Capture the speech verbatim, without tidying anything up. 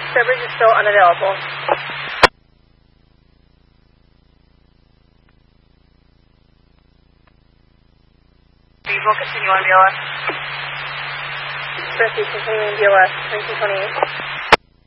Sturbridge is still unavailable. We will continue on B L S. Proceed, continuing B L S, nineteen twenty-eight.